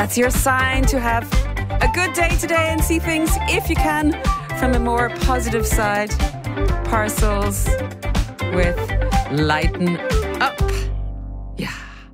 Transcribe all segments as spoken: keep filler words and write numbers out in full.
That's your sign to have a good day today and see things, if you can, from a more positive side. Parcels with Lighten Up. Yeah.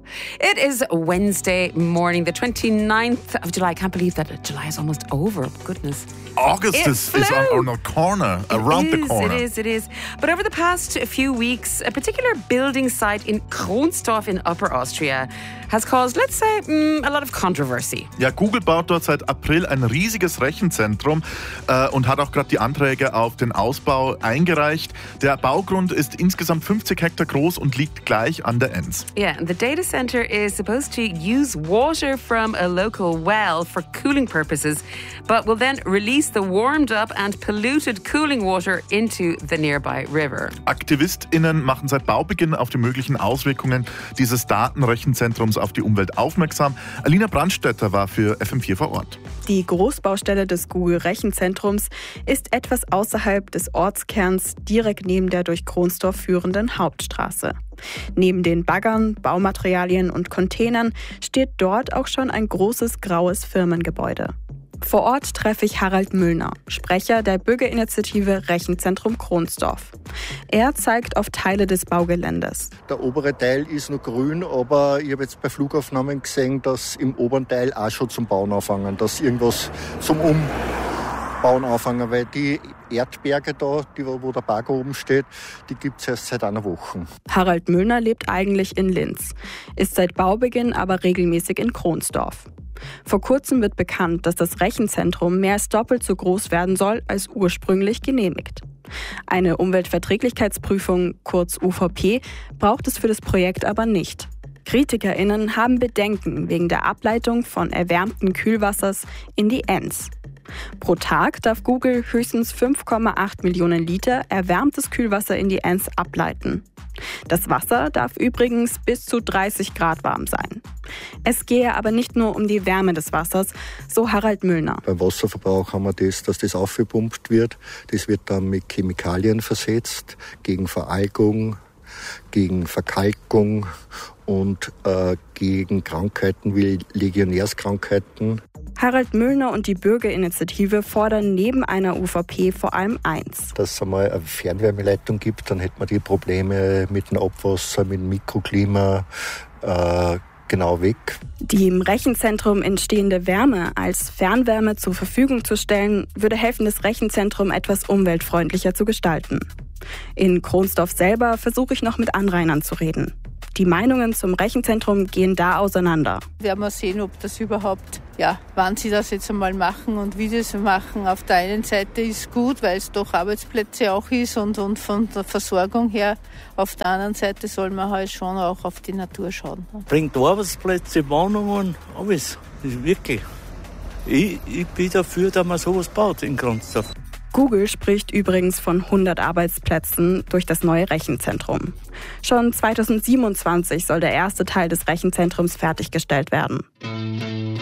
It is Wednesday morning, the twenty-ninth of July. I can't believe that July is almost over. Goodness. August It is, is on, on the corner, around It the is, corner. It is, it is. But over the past few weeks, a particular building site in Kronstorf in Upper Austria has caused, let's say, mm, a lot of controversy. Ja, Google baut dort seit April ein riesiges Rechenzentrum äh, und hat auch gerade die Anträge auf den Ausbau eingereicht. Der Baugrund ist insgesamt fünfzig Hektar groß und liegt gleich an der Enns. Yeah, the data center is supposed to use water from a local well for cooling purposes, but will then release the warmed up and polluted cooling water into the nearby river. AktivistInnen machen seit Baubeginn auf die möglichen Auswirkungen dieses Datenrechenzentrums auf die Umwelt aufmerksam. Alina Brandstätter war für F M vier vor Ort. Die Großbaustelle des Google-Rechenzentrums ist etwas außerhalb des Ortskerns, direkt neben der durch Kronstorf führenden Hauptstraße. Neben den Baggern, Baumaterialien und Containern steht dort auch schon ein großes graues Firmengebäude. Vor Ort treffe ich Harald Müllner, Sprecher der Bürgerinitiative Rechenzentrum Kronstorf. Er zeigt auf Teile des Baugeländes. Der obere Teil ist noch grün, aber ich habe jetzt bei Flugaufnahmen gesehen, dass im oberen Teil auch schon zum Bauen anfangen, dass irgendwas zum Umbauen anfangen, weil die Erdberge da, die, wo der Bagger oben steht, die gibt es erst seit einer Woche. Harald Müllner lebt eigentlich in Linz, ist seit Baubeginn aber regelmäßig in Kronstorf. Vor kurzem wird bekannt, dass das Rechenzentrum mehr als doppelt so groß werden soll, als ursprünglich genehmigt. Eine Umweltverträglichkeitsprüfung, kurz U V P, braucht es für das Projekt aber nicht. KritikerInnen haben Bedenken wegen der Ableitung von erwärmtem Kühlwassers in die Enns. Pro Tag darf Google höchstens fünf Komma acht Millionen Liter erwärmtes Kühlwasser in die Enns ableiten. Das Wasser darf übrigens bis zu dreißig Grad warm sein. Es gehe aber nicht nur um die Wärme des Wassers, so Harald Müllner. Beim Wasserverbrauch haben wir das, dass das aufgepumpt wird. Das wird dann mit Chemikalien versetzt, gegen Veralgung, gegen Verkalkung und äh, gegen Krankheiten wie Legionärskrankheiten. Harald Müllner und die Bürgerinitiative fordern neben einer U V P vor allem eins. Dass es einmal eine Fernwärmeleitung gibt, dann hätten wir die Probleme mit dem Abwasser, mit dem Mikroklima äh, genau weg. Die im Rechenzentrum entstehende Wärme als Fernwärme zur Verfügung zu stellen, würde helfen, das Rechenzentrum etwas umweltfreundlicher zu gestalten. In Kronstorf selber versuche ich noch mit Anrainern zu reden. Die Meinungen zum Rechenzentrum gehen da auseinander. Werden wir sehen, ob das überhaupt, ja, wann sie das jetzt einmal machen und wie sie es machen. Auf der einen Seite ist gut, weil es doch Arbeitsplätze auch ist und, und von der Versorgung her. Auf der anderen Seite soll man halt schon auch auf die Natur schauen. Bringt Arbeitsplätze, Wohnungen, alles. Das ist wirklich. Ich, ich bin dafür, dass man sowas baut in Kronstorf. Google spricht übrigens von hundert Arbeitsplätzen durch das neue Rechenzentrum. Schon zweitausendsiebenundzwanzig soll der erste Teil des Rechenzentrums fertiggestellt werden.